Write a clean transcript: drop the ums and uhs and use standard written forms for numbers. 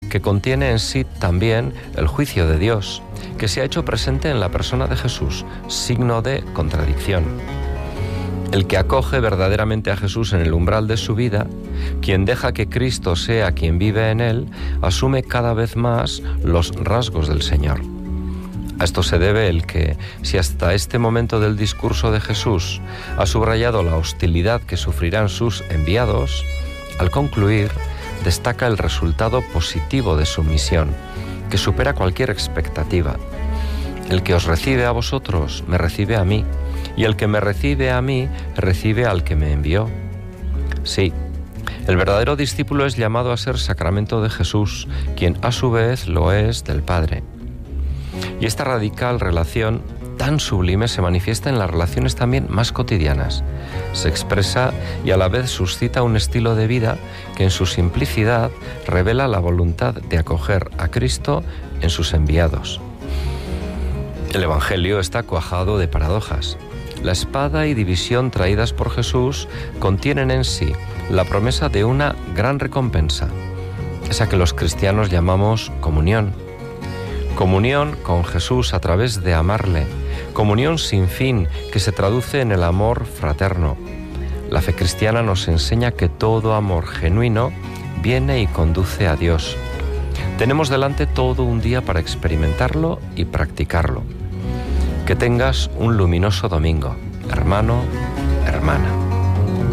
que contiene en sí también el juicio de Dios, que se ha hecho presente en la persona de Jesús, signo de contradicción. El que acoge verdaderamente a Jesús en el umbral de su vida, quien deja que Cristo sea quien vive en él, asume cada vez más los rasgos del Señor. A esto se debe el que, si hasta este momento del discurso de Jesús ha subrayado la hostilidad que sufrirán sus enviados, al concluir destaca el resultado positivo de su misión, que supera cualquier expectativa. El que os recibe a vosotros, me recibe a mí, y el que me recibe a mí, recibe al que me envió. Sí, el verdadero discípulo es llamado a ser sacramento de Jesús, quien a su vez lo es del Padre. Y esta radical relación tan sublime se manifiesta en las relaciones también más cotidianas. Se expresa y a la vez suscita un estilo de vida que en su simplicidad revela la voluntad de acoger a Cristo en sus enviados. El Evangelio está cuajado de paradojas. La espada y división traídas por Jesús contienen en sí la promesa de una gran recompensa, esa que los cristianos llamamos comunión. Comunión con Jesús a través de amarle, comunión sin fin que se traduce en el amor fraterno. La fe cristiana nos enseña que todo amor genuino viene y conduce a Dios. Tenemos delante todo un día para experimentarlo y practicarlo. Que tengas un luminoso domingo, hermano, hermana.